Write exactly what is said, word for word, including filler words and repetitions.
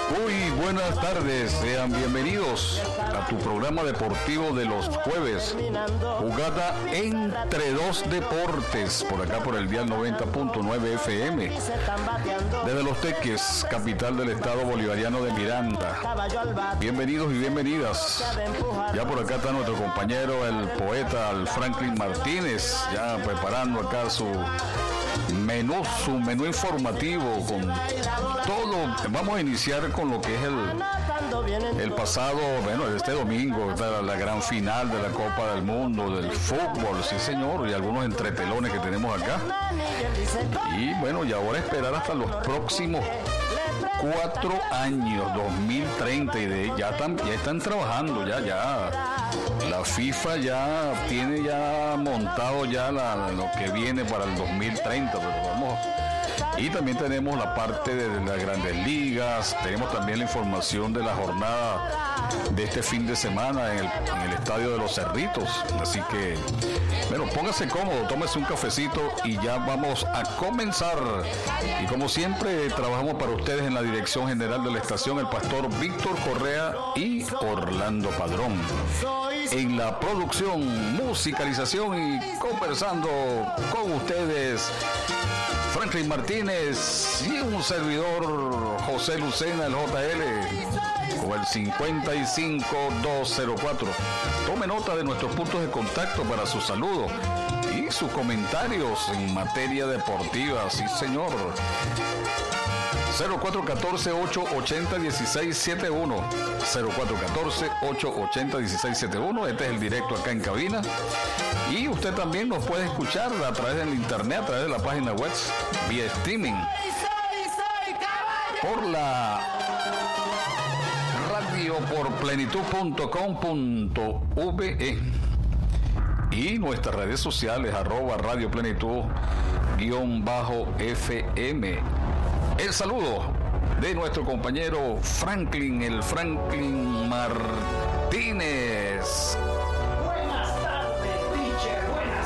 Muy buenas tardes, sean bienvenidos a tu programa deportivo de los jueves, jugada entre dos deportes, por acá por el dial noventa punto nueve F M, desde Los Teques, capital del estado bolivariano de Miranda. Bienvenidos y bienvenidas. Ya por acá está nuestro compañero, el poeta el Franklin Martínez, ya preparando acá su menú, su menú informativo con todo. Vamos a iniciar con lo que es el, el pasado, bueno, este domingo, la, la gran final de la Copa del Mundo, del fútbol, sí señor, y algunos entretelones que tenemos acá. Y bueno, y ahora esperar hasta los próximos cuatro años, dos mil treinta, y de, ya, están, ya están trabajando, ya, ya. La FIFA ya tiene ya montado ya la, lo que viene para el dos mil treinta, pero vamos. Y también tenemos la parte de las grandes ligas, tenemos también la información de la jornada de este fin de semana en el, en el estadio de los Cerritos. Así que, bueno, póngase cómodo, tómese un cafecito y ya vamos a comenzar. Y como siempre, trabajamos para ustedes en la dirección general de la estación, el pastor Víctor Correa y Orlando Padrón. En la producción, musicalización y conversando con ustedes, Franklin Martínez y un servidor, José Lucena, el J L, con el cincuenta y cinco dos cero cuatro. Tome nota de nuestros puntos de contacto para sus saludos y sus comentarios en materia deportiva, sí señor. cero cuatro uno cuatro, ocho ocho cero, uno seis siete uno, cero cuatro uno cuatro, ocho ocho cero, uno seis siete uno. Este es el directo acá en cabina. Y usted también nos puede escuchar a través del internet, a través de la página web, vía streaming, por la radio por plenitud punto com punto ve y nuestras redes sociales, arroba radio plenitud guión bajo F M. El saludo de nuestro compañero Franklin, el Franklin Martínez. Buenas tardes, teacher. Buenas